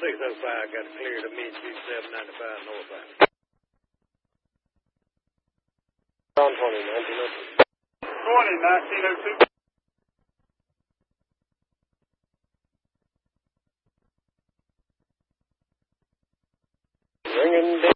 605 got clear to meet you 795 northbound. On 20, 1902. 1902. Ringing